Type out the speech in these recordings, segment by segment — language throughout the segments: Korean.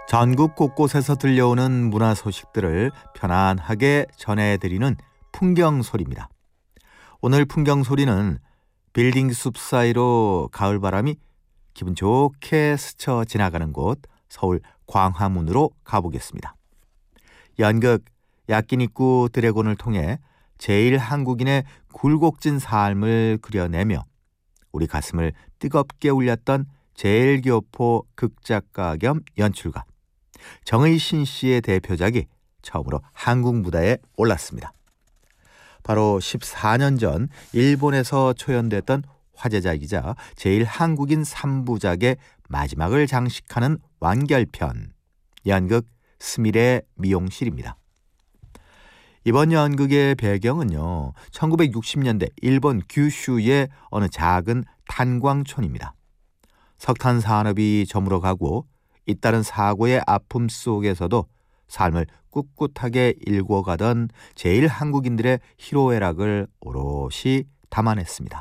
전국 곳곳에서 들려오는 문화 소식들을 편안하게 전해드리는 풍경소리입니다. 오늘 풍경소리는 빌딩 숲 사이로 가을바람이 기분 좋게 스쳐 지나가는 곳 서울 광화문으로 가보겠습니다. 연극 야끼니쿠 드래곤을 통해 제일 한국인의 굴곡진 삶을 그려내며 우리 가슴을 뜨겁게 울렸던 제일교포 극작가 겸 연출가 정의신 씨의 대표작이 처음으로 한국 무대에 올랐습니다. 바로 14년 전 일본에서 초연됐던 화제작이자 제일 한국인 3부작의 마지막을 장식하는 완결편, 연극 스미레 미용실입니다. 이번 연극의 배경은요, 1960년대 일본 규슈의 어느 작은 탄광촌입니다. 석탄 산업이 저물어가고 잇따른 사고의 아픔 속에서도 삶을 꿋꿋하게 일궈가던 제일 한국인들의 희로애락을 오롯이 담아냈습니다.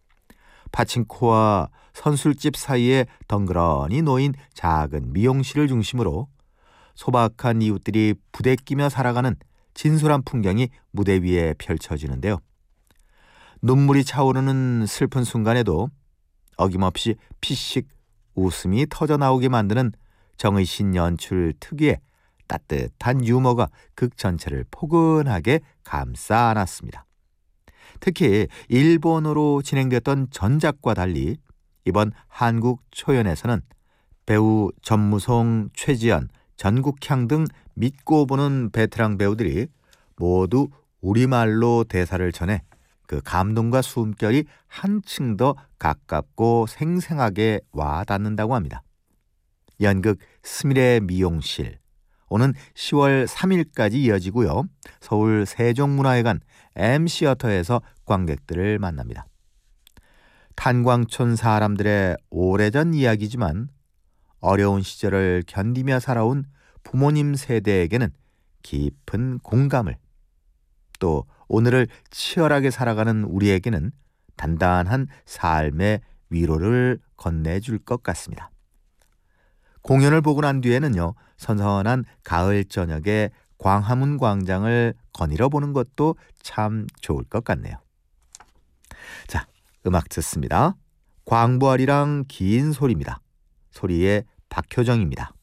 파친코와 선술집 사이에 덩그러니 놓인 작은 미용실을 중심으로 소박한 이웃들이 부대끼며 살아가는 진솔한 풍경이 무대 위에 펼쳐지는데요. 눈물이 차오르는 슬픈 순간에도 어김없이 피식 웃음이 터져나오게 만드는 정의신 연출 특유의 따뜻한 유머가 극 전체를 포근하게 감싸 안았습니다. 특히 일본어로 진행됐던 전작과 달리 이번 한국 초연에서는 배우 전무송, 최지연, 전국향 등 믿고 보는 베테랑 배우들이 모두 우리말로 대사를 전해 그 감동과 숨결이 한층 더 가깝고 생생하게 와닿는다고 합니다. 연극 스미레 미용실, 오는 10월 3일까지 이어지고요. 서울 세종문화회관 M시어터에서 관객들을 만납니다. 탄광촌 사람들의 오래전 이야기지만 어려운 시절을 견디며 살아온 부모님 세대에게는 깊은 공감을, 또 오늘을 치열하게 살아가는 우리에게는 단단한 삶의 위로를 건네줄 것 같습니다. 공연을 보고 난 뒤에는요, 선선한 가을 저녁에 광화문 광장을 거닐어 보는 것도 참 좋을 것 같네요. 자, 음악 듣습니다. 광부아리랑 긴 소리입니다. 소리의 박효정입니다.